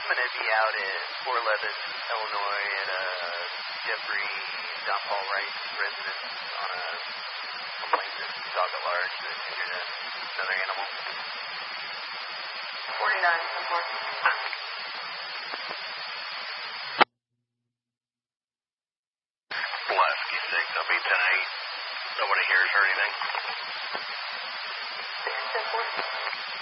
going to be out at Fort Levis, Illinois at Jeffrey John Paul Wright's residence on a complaint that dog at large that injured another animal. 49, support. Pulaski 6, I'll be 10-8. Nobody hears or anything. 6 10 40.